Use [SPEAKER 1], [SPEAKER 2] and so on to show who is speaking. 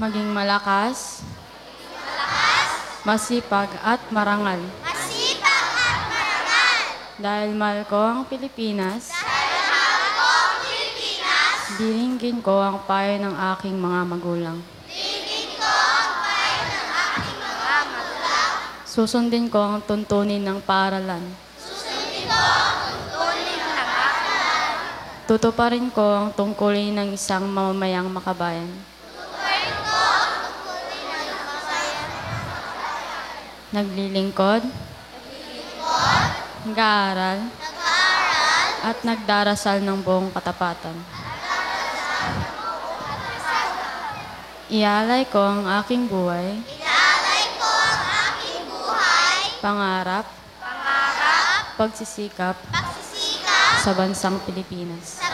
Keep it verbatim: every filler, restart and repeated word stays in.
[SPEAKER 1] maging malakas, masipag at marangal.
[SPEAKER 2] Masipag at marangal.
[SPEAKER 1] Dahil mahal ko ang Pilipinas,
[SPEAKER 2] Dahil mahal ko ang Pilipinas,
[SPEAKER 1] diringgin ko ang payo ng aking mga magulang.
[SPEAKER 2] dinggin ko ang payo ng aking mga magulang.
[SPEAKER 1] Susundin ko ang tuntunin ng paaralan.
[SPEAKER 2] Susundin ko ang tuntunin ng aking.
[SPEAKER 1] Tutuparin ko ang tungkulin ng isang mamamayang makabayan.
[SPEAKER 2] Tutuparin ko ang tungkulin ng mabayan.
[SPEAKER 1] Naglilingkod,
[SPEAKER 2] Naglilingkod,
[SPEAKER 1] nag-aaral,
[SPEAKER 2] nag-aaral,
[SPEAKER 1] at nagdarasal ng buong katapatan. Ialay ko ang aking buhay,
[SPEAKER 2] inaalay ko ang aking buhay,
[SPEAKER 1] pangarap,
[SPEAKER 2] pangarap,
[SPEAKER 1] pagsisikap
[SPEAKER 2] pagsisikap
[SPEAKER 1] sa bansang Pilipinas.
[SPEAKER 2] sa